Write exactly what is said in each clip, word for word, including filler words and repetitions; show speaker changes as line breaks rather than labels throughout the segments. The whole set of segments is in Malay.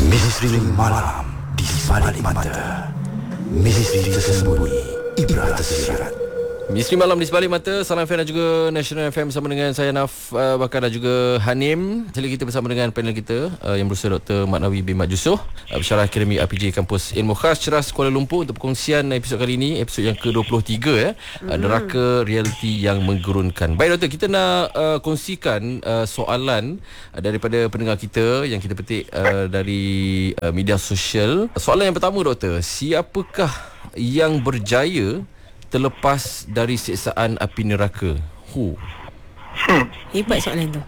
Misteri malam di sebalik mata. Misteri tersembunyi, ibrah tersirat.
Misteri Malam di Sebalik Mata, Salam F M dan juga National F M bersama dengan saya Naf uh, Bakar dan juga Hanim. Kali kita bersama dengan panel kita uh, yang berusaha Doktor Mat Nawi bin Mat Yusof, uh, Pensyarah Akademi R P J Kampus Ilmu Khas Ceras Kuala Lumpur, untuk perkongsian episod kali ini, episod yang ke dua puluh tiga ya. Uh, neraka realiti yang menggurunkan. Baik Doktor, kita nak uh, kongsikan uh, soalan uh, daripada pendengar kita yang kita petik uh, dari uh, media sosial. Soalan yang pertama Doktor, siapakah yang berjaya terlepas dari siksaan api neraka? Hu.
Hmm. Hebat soalan tu.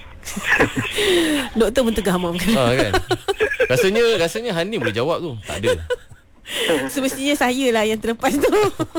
Doktor pun tergamam kan?
Ha, kan? Rasanya rasanya Hani boleh jawab tu. Tak ada.
Semestinya saya lah yang terlepas tu.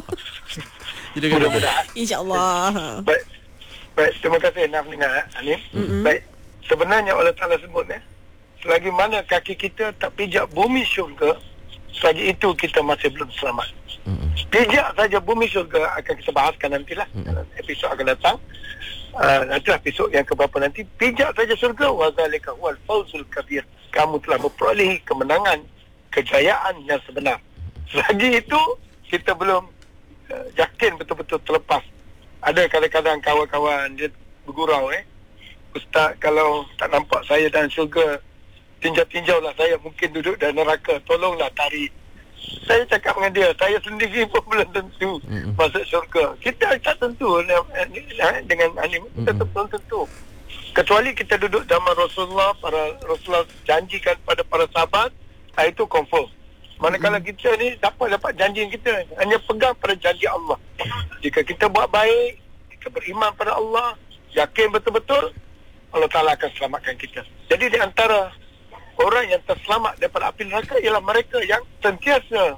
Kita kena doktor.
InsyaAllah.
Baik. Baik, terima kasih Naf dengan Hanim. Mm-hmm. Baik. Sebenarnya Allah Ta'ala sebut ya, selagi mana kaki kita tak pijak bumi syurga, selagi itu kita masih belum selamat. Mm-hmm. Pijak saja bumi syurga akan kita bahaskan nantilah, mm-hmm. episod akan datang. Uh, nantilah episod yang keberapa nanti. Pijak saja syurga, wa zalika huwal fawzul kabir. Kamu telah memperolehi kemenangan, kejayaan yang sebenar. Selagi itu kita belum uh, yakin betul-betul terlepas. Ada kadang-kadang kawan-kawan dia bergurau eh, Ustaz, kalau tak nampak saya dalam syurga, tinjau-tinjaulah saya, mungkin duduk dalam neraka, tolonglah tarik. Saya cakap dengan dia, saya sendiri pun belum tentu mm-hmm. masuk syurga. Kita tak tentu dengan Anim, kita mm-hmm. belum tentu. Kecuali kita duduk zaman Rasulullah, para Rasulullah janjikan pada para sahabat, itu confirm. Manakala mm-hmm. kita ni dapat dapat janji kita, hanya pegang pada janji Allah. Jika kita buat baik, kita beriman pada Allah, yakin betul-betul, Allah Ta'ala akan selamatkan kita. Jadi di antara orang yang terselamat daripada api neraka ialah mereka yang sentiasa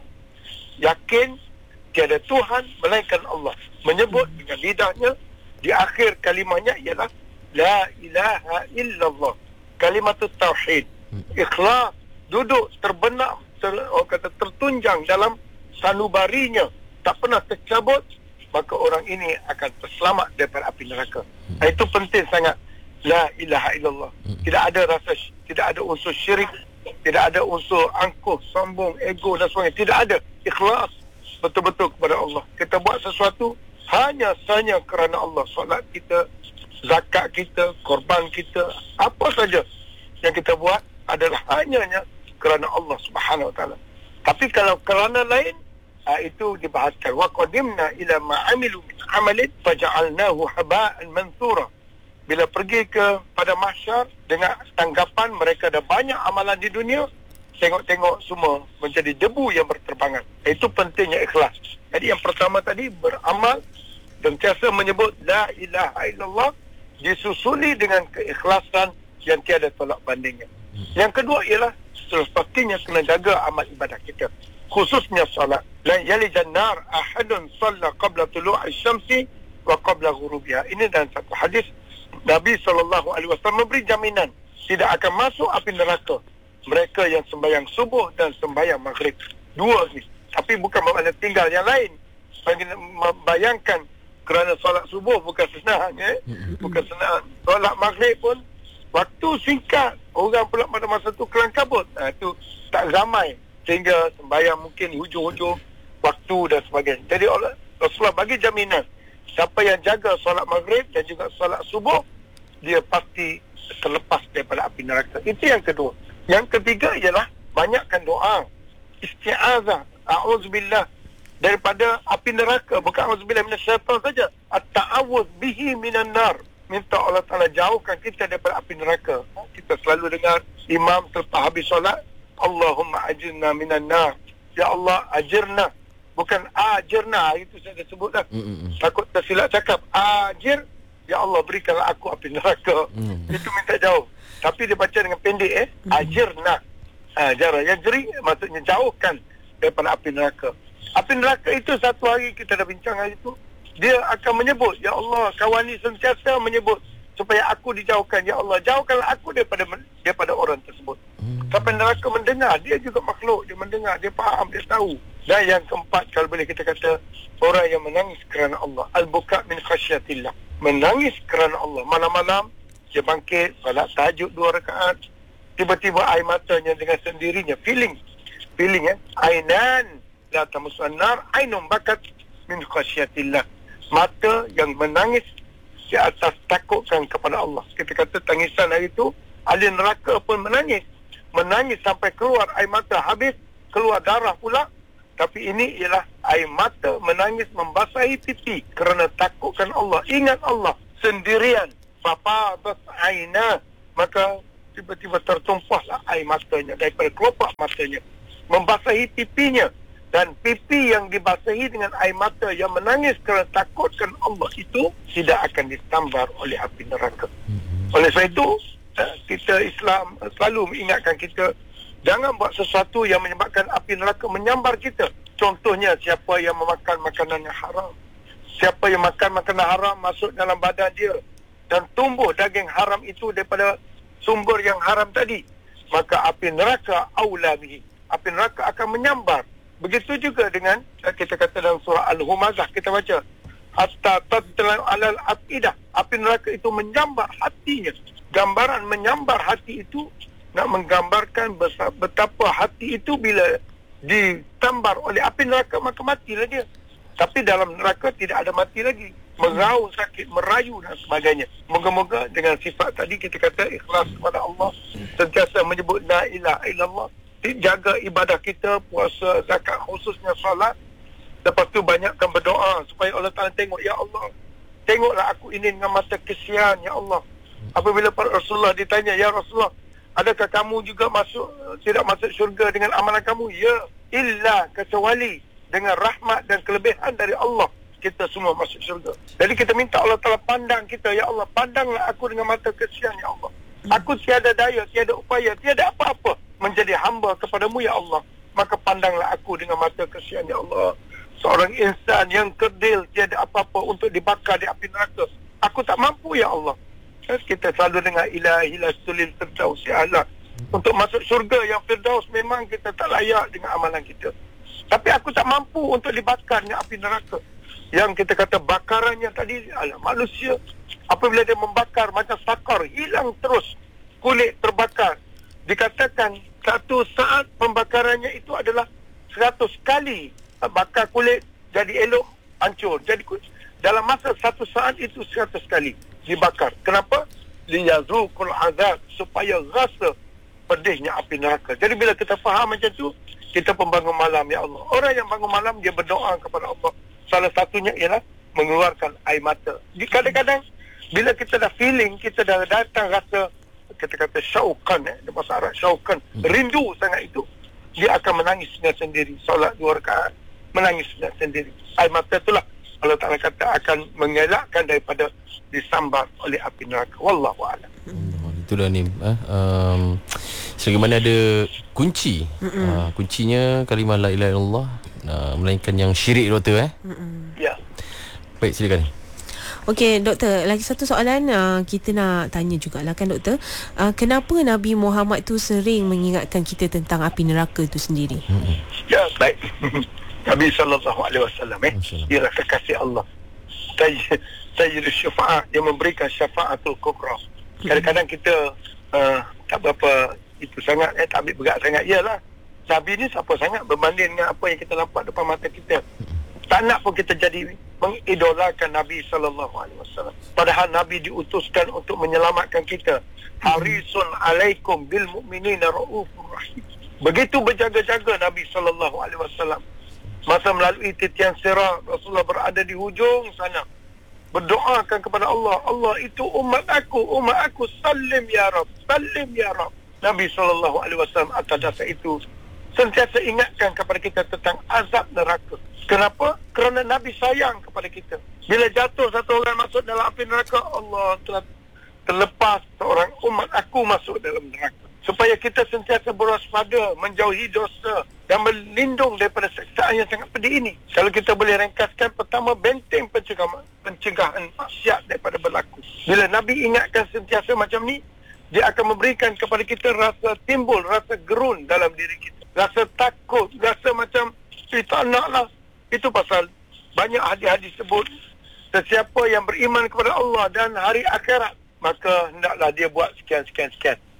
yakin tiada Tuhan melainkan Allah. Menyebut dengan lidahnya, di akhir kalimahnya ialah La ilaha illallah. Kalimatut tauhid. Ikhlas, duduk terbenam, ter, orang kata tertunjang dalam sanubarinya, tak pernah tercabut, maka orang ini akan terselamat daripada api neraka. Itu penting sangat. La ilaha illallah. Tidak ada rasa, tidak ada unsur syirik, tidak ada unsur angkuh, sombong, ego dan sebagainya. Tidak ada. Ikhlas betul-betul kepada Allah. Kita buat sesuatu hanya sahaja kerana Allah. Solat kita, zakat kita, korban kita, apa saja yang kita buat adalah hanya kerana Allah Subhanahu Wa Taala. Tapi kalau kerana lain, itu dibahaskan. Wa qadimna ila ma amilu min amalin faja'alnahu haba'an mansura. Bila pergi ke pada mahsyar dengan tanggapan mereka ada banyak amalan di dunia, tengok-tengok semua menjadi debu yang berterbangan. Itu pentingnya ikhlas. Jadi yang pertama tadi, beramal dan sentiasa menyebut La ilaha illallah, disusuli dengan keikhlasan yang tiada tolak bandingnya. Yang kedua ialah pastinya kena jaga amal ibadah kita, khususnya salat. La yalijan nar ahadun shalla qabla tulu'i syamsi wa qabla ghurubiha. Ini dalam satu hadis Nabi sallallahu alaihi wasallam memberi jaminan tidak akan masuk api neraka mereka yang sembahyang subuh dan sembahyang maghrib. Dua ni. Tapi bukan bermakna tinggal yang lain. Membayangkan kerana solat subuh bukan senang eh? Bukan senang. Solat maghrib pun waktu singkat. Orang pula pada masa tu kelang kabut. Ha, itu tak ramai sehingga sembahyang mungkin hujung-hujung waktu dan sebagainya. Jadi Rasulullah bagi jaminan, siapa yang jaga solat maghrib dan juga solat subuh, dia pasti terlepas daripada api neraka. Itu yang kedua. Yang ketiga ialah banyakkan doa, isti'azah, a'udzubillah daripada api neraka. Bukan a'udzubillah minasyaitan saja, at-ta'awudz bihi minan nar. Minta Allah Ta'ala jauhkan kita daripada api neraka. Kita selalu dengar imam selepas habis solat, Allahumma ajirna minan nar. Ya Allah, ajirna. Bukan ajirna, itu saya dah sebut dah. Mm-hmm. Takut tersilap cakap. Ajir, ya Allah berikanlah aku api neraka. Mm. Itu minta jauh. Tapi dia baca dengan pendek eh. Mm. Ajirna. Ha, jara. Yang jeri maksudnya jauhkan daripada api neraka. Api neraka itu satu hari kita dah bincang hari itu. Dia akan menyebut, ya Allah, kawan ni sentiasa menyebut supaya aku dijauhkan. Ya Allah, jauhkanlah aku daripada daripada orang tersebut. Mm. Sampai neraka mendengar. Dia juga makhluk. Dia mendengar. Dia faham. Dia tahu. Dan yang keempat, kalau boleh kita kata, orang yang menangis kerana Allah. Al-buka min khasyatillah. Menangis kerana Allah. Malam-malam, dia bangkit, salat tahajud dua rakaat. tiba-tiba air matanya dengan sendirinya, feeling, feeling ya, ainan la tamussan nar, ainun bakat min khasyatillah, mata yang menangis di atas takutkan kepada Allah. Kita kata tangisan hari itu, ahli neraka pun menangis, menangis sampai keluar air mata, habis keluar darah pula. Tapi ini ialah air mata menangis membasahi pipi kerana takutkan Allah, ingat Allah sendirian. Fafadat aina, maka tiba-tiba tertumpahlah air matanya daripada kelopak matanya, membasahi pipinya. Dan pipi yang dibasahi dengan air mata yang menangis kerana takutkan Allah itu tidak akan disambar oleh api neraka. Oleh sebab itu, kita Islam selalu mengingatkan kita, jangan buat sesuatu yang menyebabkan api neraka menyambar kita. Contohnya, siapa yang memakan makanan yang haram, siapa yang makan makanan haram masuk dalam badan dia dan tumbuh daging haram itu daripada sumber yang haram tadi, maka api neraka aula bihi, api neraka akan menyambar. Begitu juga dengan kita kata dalam surah Al-Humazah, kita baca hatta tatla alal afidah, api neraka itu menyambar hatinya. Gambaran menyambar hati itu nak menggambarkan betapa hati itu bila ditambar oleh api neraka maka matilah dia. Tapi dalam neraka tidak ada mati lagi, merau, sakit, merayu dan sebagainya. Moga-moga dengan sifat tadi kita kata ikhlas kepada Allah, sentiasa menyebut la ilaha illallah, jaga ibadah kita, puasa, zakat, khususnya salat. Lepas tu banyakkan berdoa supaya Allah Ta'ala tengok, ya Allah, tengoklah aku ini dengan mata kesian, ya Allah. Apabila Rasulullah ditanya, ya Rasulullah, adakah kamu juga masuk, tidak masuk syurga dengan amalan kamu? Ya, illa, kecuali dengan rahmat dan kelebihan dari Allah, kita semua masuk syurga. Jadi kita minta Allah Ta'ala pandang kita, ya Allah, pandanglah aku dengan mata kesian, ya Allah. Aku tiada daya, tiada upaya, tiada apa-apa menjadi hamba kepadamu, ya Allah. Maka pandanglah aku dengan mata kesian, ya Allah. Seorang insan yang kerdil, tiada apa-apa untuk dibakar di api neraka. Aku tak mampu, ya Allah. Kita selalu dengar ilahi lastulil firdaus, ya Allah. Untuk masuk syurga yang firdaus memang kita tak layak dengan amalan kita. Tapi aku tak mampu untuk dibakar dengan api neraka. Yang kita kata bakarannya tadi, alah, manusia apabila dia membakar macam sakar, hilang terus, kulit terbakar. Dikatakan satu saat pembakarannya itu adalah seratus kali bakar kulit jadi elok, hancur. Jadi dalam masa satu saat itu seratus kali dibakar. Kenapa? Liyazuqul azab, supaya rasa pedihnya api neraka. Jadi bila kita faham macam tu, kita pun bangun malam, ya Allah. Orang yang bangun malam dia berdoa kepada Allah. Salah satunya ialah mengeluarkan air mata. Kadang-kadang bila kita dah feeling, kita dah datang rasa, kita kata syauqan, eh, bahasa Arab syauqan, rindu sangat itu, dia akan menangis dengan sendiri. Solat dua rakaat, menangis dengan sendiri. Air mata itulah Allah Ta'ala kata akan mengelakkan daripada disambar oleh api neraka. Wallahu a'lam.
Hmm, itulah ni eh? um, selagi mana ada kunci, uh, kuncinya kalimah la ilaha illallah, uh, melainkan yang syirik, doktor eh.
Mm-mm.
Ya.
Baik, silakan.
Okey, doktor, lagi satu soalan uh, kita nak tanya jugalah kan, doktor. Uh, kenapa Nabi Muhammad tu sering mengingatkan kita tentang api neraka itu sendiri?
Mm-mm.
Ya, baik. Nabi sallallahu alaihi wasallam eh, ialah kekasih Allah. Sayyidul Syafa'ah, dia memberikan syafa'atul kubra. Kadang-kadang kita uh, tak berapa itu sangat, eh, tak ambil berat sangat. Yalah, Nabi ni siapa sangat berbanding dengan apa yang kita nampak depan mata kita. Tak nak pun kita jadi mengidolakan Nabi sallallahu alaihi wasallam. Padahal Nabi diutuskan untuk menyelamatkan kita. Harisun alaikum bil mu'minina raufur rahim. Begitu berjaga-jaga Nabi sallallahu alaihi wasallam. Masa melalui titian Sirat, Rasulullah berada di hujung sana, berdoakan kepada Allah, Allah itu umat aku, umat aku, salim ya Rab, salim ya Rab. Nabi sallallahu alaihi wasallam atas dasar itu sentiasa ingatkan kepada kita tentang azab neraka. Kenapa? Kerana Nabi sayang kepada kita. Bila jatuh satu orang masuk dalam api neraka, Allah telah terlepas seorang umat aku masuk dalam neraka. Supaya kita sentiasa berwaspada, menjauhi dosa dan berlindung daripada siksaan yang sangat pedih ini. Kalau kita boleh ringkaskan, pertama, benteng pencegahan, pencegahan maksiat daripada berlaku. Bila Nabi ingatkan sentiasa macam ni, dia akan memberikan kepada kita rasa timbul, rasa gerun dalam diri kita. Rasa takut, rasa macam, eh tak nak lah. Itu pasal banyak hadis-hadis sebut, sesiapa yang beriman kepada Allah dan hari akhirat, maka hendaklah dia buat sekian-sekian-sekian.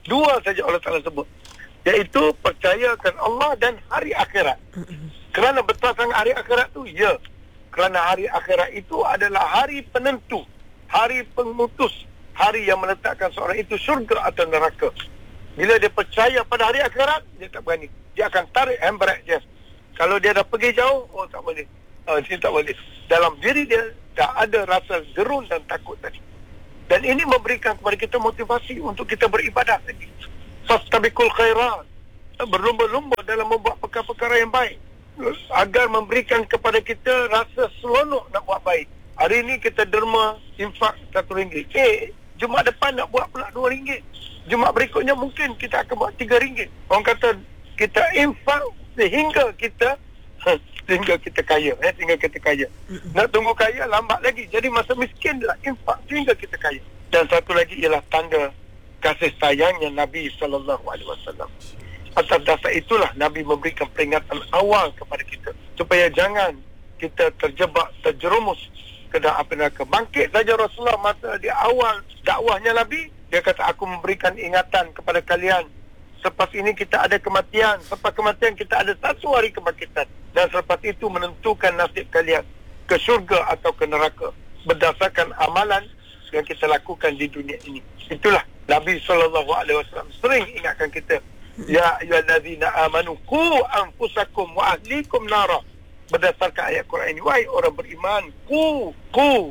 Dua saja Allah Ta'ala sebut, iaitu percayakan Allah dan hari akhirat. Kerana betul sangat hari akhirat tu? Ya. Kerana hari akhirat itu adalah hari penentu, hari pemutus, hari yang meletakkan seorang itu syurga atau neraka. Bila dia percaya pada hari akhirat, dia tak berani. Dia akan tarik handbrake dia. Kalau dia dah pergi jauh, oh tak boleh. Uh, dia tak boleh. Dalam diri dia tak ada rasa gerun dan takut tadi. Dan ini memberikan kepada kita motivasi untuk kita beribadah lagi. Fastabiqul khairat. Berlumba-lumba dalam membuat perkara-perkara yang baik, agar memberikan kepada kita rasa seronok nak buat baik. Hari ini kita derma infak satu ringgit. Eh, Jumaat depan nak buat pula dua ringgit. Jumaat berikutnya mungkin kita akan buat tiga ringgit. Orang kata kita infak sehingga kita sehingga kita kaya, eh, sehingga kita kaya. Nak tunggu kaya lambat lagi. Jadi masa miskin lah infak sehingga kita kaya. Dan satu lagi ialah tanda kasih sayangnya Nabi sallallahu alaihi wasallam. Atas dasar itulah Nabi memberikan peringatan awal kepada kita supaya jangan kita terjebak, terjerumus ke dalam api neraka. Bangkit saja Rasulullah masa di awal dakwahnya Nabi, dia kata, aku memberikan ingatan kepada kalian. Selepas ini kita ada kematian, selepas kematian kita ada satu hari kebangkitan, dan selepas itu menentukan nasib kalian ke syurga atau ke neraka berdasarkan amalan yang kita lakukan di dunia ini. Itulah Nabi sallallahu alaihi wasallam sering ingatkan kita, ya ayyuhallazina amanu qu anfusakum wa ahlikum nara. Berdasarkan ayat Quran ini, wahai orang beriman, ku ku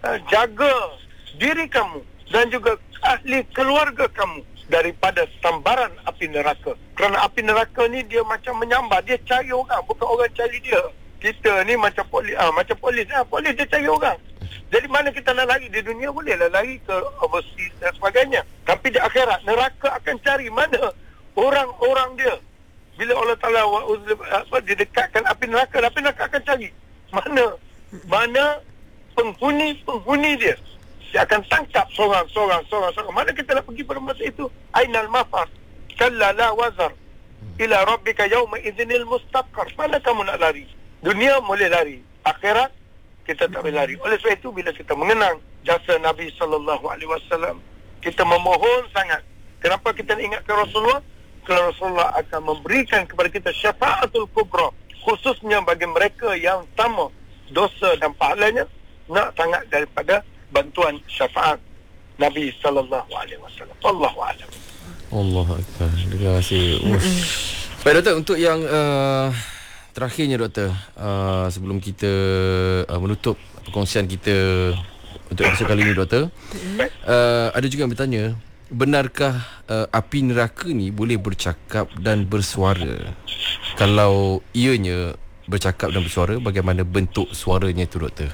jaga diri kamu dan juga ahli keluarga kamu daripada sambaran api neraka. Kerana api neraka ni dia macam menyambar, dia cari orang, bukan orang cari dia. Kita ni macam polis, ah macam polis, ah polis dia cari orang. Jadi mana kita nak lari di dunia, bolehlah lari ke overseas dan sebagainya. Tapi di akhirat neraka akan cari mana orang-orang dia. Bila Allah Ta'ala apa, didekatkan api neraka, api neraka akan cari mana mana penghuni-penghuni dia. Dia akan tangkap seorang, seorang, seorang, seorang. Mana kita nak pergi pada masa itu? Ainal mafar, kalla la wazar, ila rabbika yawma idzinil mustaqar. Mana kamu nak lari? Dunia boleh lari, akhirat kita tak boleh lari. Oleh sebab itu, bila kita mengenang jasa Nabi sallallahu alaihi wasallam, kita memohon sangat. Kenapa kita ingatkan Rasulullah? Kerana Rasulullah akan memberikan kepada kita syafaatul kubra, khususnya bagi mereka yang sama dosa dan pahalanya nak sangat daripada bantuan syafaat Nabi sallallahu alaihi wasallam. Wallahu a'lam.
Allahu akbar. Terima kasih. Baik doktor, untuk yang uh, terakhirnya doktor, uh, sebelum kita uh, menutup perkongsian kita untuk episod kali ini doktor, uh, ada juga yang bertanya, benarkah uh, api neraka ni boleh bercakap dan bersuara? Kalau ianya bercakap dan bersuara, bagaimana bentuk suaranya tu doktor?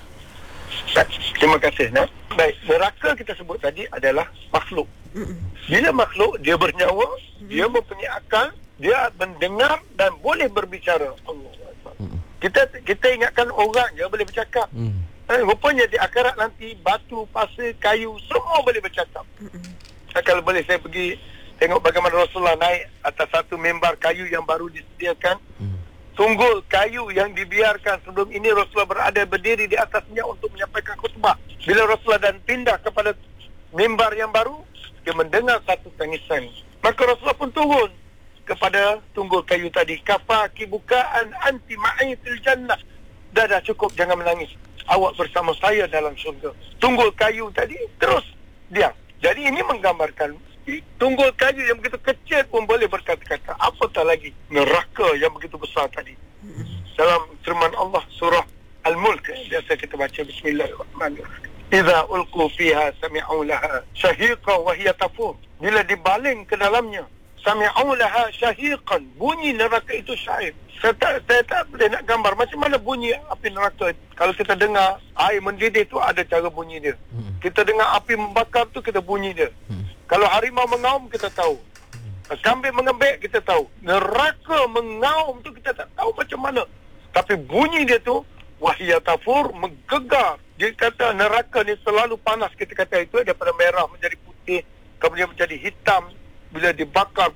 Terima kasih. Nah, baik, neraka kita sebut tadi adalah makhluk. Bila makhluk, dia bernyawa, dia mempunyai akal, dia mendengar dan boleh berbicara. Allah. Kita kita ingatkan orang je boleh bercakap. Mm. Eh, rupanya di akhirat nanti batu, pasir, kayu semua boleh bercakap. Mm. Kalau boleh saya pergi tengok bagaimana Rasulullah naik atas satu mimbar kayu yang baru disediakan. Mm. Tunggul kayu yang dibiarkan sebelum ini Rasulullah berada berdiri di atasnya untuk menyampaikan khutbah. Bila Rasulullah dan pindah kepada mimbar yang baru, dia mendengar satu tangisan. Maka Rasulullah pun turun kepada tunggul kayu tadi. Kafaki bukaan anti ma'i fil jannah. Dah dah cukup, jangan menangis. Awak bersama saya dalam syurga. Tunggul kayu tadi terus diam. Jadi ini menggambarkan tunggul kayu yang begitu kecil pun boleh berkata-kata. Apatah lagi neraka yang begitu besar tadi. Dalam firman Allah surah Al-Mulk, biasa kita baca bismillahirrahmanirrahim. Idza ulqu fiha sami'u laha shahiqan wa hiya tafur. Bila dibaling ke dalamnya, sami'u laha shahiqan, bunyi neraka itu syahid. Saya tak, saya tak boleh nak gambar macam mana bunyi api neraka. Kalau kita dengar air mendidih tu ada cara bunyi dia. Kita dengar api membakar tu kita bunyi dia. Kalau harimau mengaum kita tahu. Kambing mengembek kita tahu. Neraka mengaum tu kita tak tahu macam mana. Tapi bunyi dia tu wahia tafur, menggegar. Dia kata neraka ni selalu panas. Kita kata itu daripada merah menjadi putih, kemudian menjadi hitam. Bila dibakar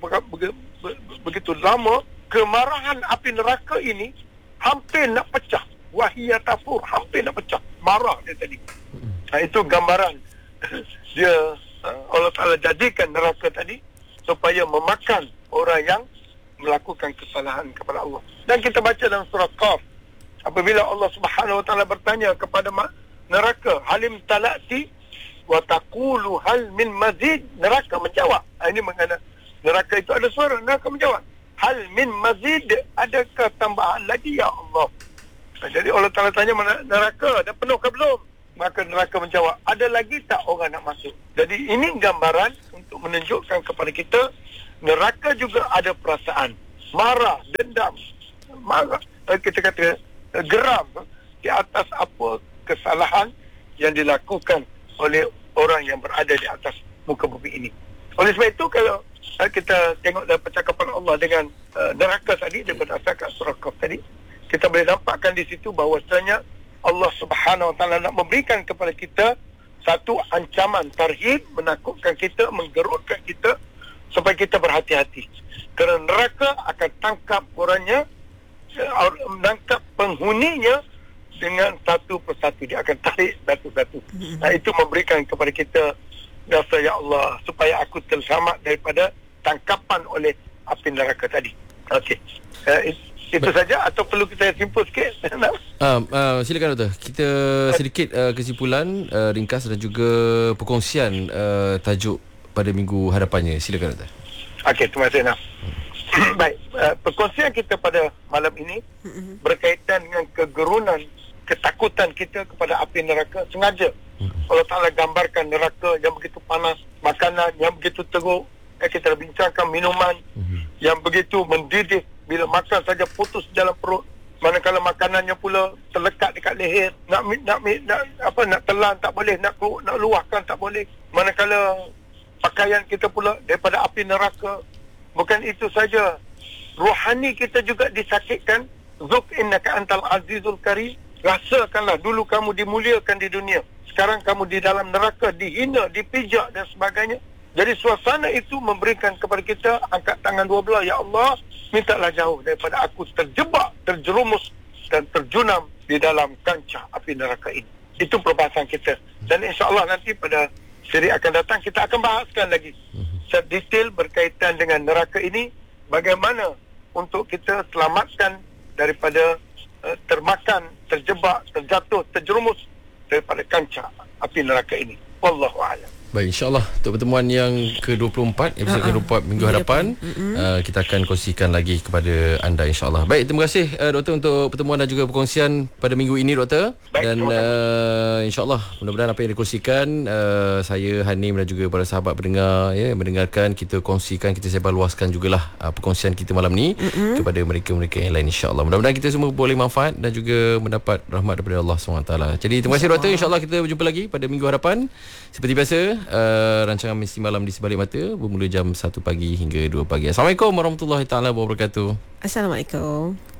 begitu lama, kemarahan api neraka ini hampir nak pecah. Wahia tafur, hampir nak pecah. Marah dia tadi. Nah, itu gambaran dia. Allah Ta'ala jadikan neraka tadi supaya memakan orang yang melakukan kesalahan kepada Allah. Dan kita baca dalam surah Qaf, apabila Allah Subhanahu wa taala bertanya kepada neraka, halim talati wa taqulu hal min mazid, neraka menjawab. Ini mengenai neraka itu ada suara, neraka menjawab, hal min mazid, adakah tambahan lagi ya Allah? Jadi Allah Taala tanya neraka, dah penuh ke belum? Maka neraka menjawab, ada lagi tak orang nak masuk? Jadi ini gambaran untuk menunjukkan kepada kita, neraka juga ada perasaan marah, dendam, marah, kita kata geram di atas apa kesalahan yang dilakukan oleh orang yang berada di atas muka bumi ini. Oleh sebab itu, kalau kita tengok dalam percakapan Allah dengan uh, neraka tadi, dia berdasarkan surah Qaf tadi, kita boleh nampakkan di situ bahawasanya Allah Subhanahu wa taala nak memberikan kepada kita satu ancaman tarhib, menakutkan kita, menggerutkan kita supaya kita berhati-hati. Kerana neraka akan tangkap orangnya, menangkap penghuninya dengan satu persatu. Dia akan tarik satu-satu. Nah, itu memberikan kepada kita rasa, ya Allah, supaya aku terselamat daripada tangkapan oleh api neraka tadi. Okey. Uh, itu saja atau perlu kita simpul sikit?
uh, uh, silakan doktor. Kita sedikit uh, kesimpulan uh, ringkas dan juga perkongsian uh, tajuk pada minggu hadapannya. Silakan doktor.
Okey, terima kasih Naf. Baik, uh, perkongsian kita pada malam ini berkaitan dengan kegerunan, ketakutan kita kepada api neraka. Sengaja Allah Ta'ala gambarkan neraka yang begitu panas, makanan yang begitu teruk, yang kita dah bincangkan, minuman yang begitu mendidih, bila makan saja putus dalam perut, manakala makanannya pula terlekat dekat leher, nak nak, nak apa nak telan tak boleh, nak nak luahkan tak boleh, manakala pakaian kita pula daripada api neraka. Bukan itu saja, rohani kita juga disakitkan. Zuk innaka antal azizul karim, rasakanlah dulu kamu dimuliakan di dunia, sekarang kamu di dalam neraka, dihina, dipijak dan sebagainya. Jadi suasana itu memberikan kepada kita angkat tangan dua belah, ya Allah, mintalah jauh daripada aku terjebak, terjerumus dan terjunam di dalam kancah api neraka ini. Itu perbahasan kita. Dan insya-Allah nanti pada siri akan datang kita akan bahaskan lagi sedetail berkaitan dengan neraka ini, bagaimana untuk kita selamatkan daripada uh, termakan, terjebak, terjatuh, terjerumus daripada kancah api neraka ini. Wallahu a'lam.
Baik, insyaAllah untuk pertemuan yang ke dua puluh empat, episod ke dua puluh empat minggu hadapan, uh, kita akan kongsikan lagi kepada anda, insyaAllah. Baik, terima kasih uh, doktor untuk pertemuan dan juga perkongsian pada minggu ini, doktor. Baik, dan uh, insyaAllah mudah-mudahan apa yang dikongsikan, uh, saya, Hanim dan juga para sahabat pendengar ya, mendengarkan, kita kongsikan, kita sebarluaskan jugalah uh, perkongsian kita malam ni mm-hmm. kepada mereka-mereka yang lain, insyaAllah. Mudah-mudahan kita semua boleh manfaat dan juga mendapat rahmat daripada Allah subhanahu wa taala. Jadi terima kasih doktor, insyaAllah kita berjumpa lagi pada minggu hadapan. Seperti biasa, Uh, rancangan Mesti Malam di Sebalik Mata bermula jam satu pagi hingga dua pagi. Assalamualaikum warahmatullahi taala wabarakatuh.
Assalamualaikum.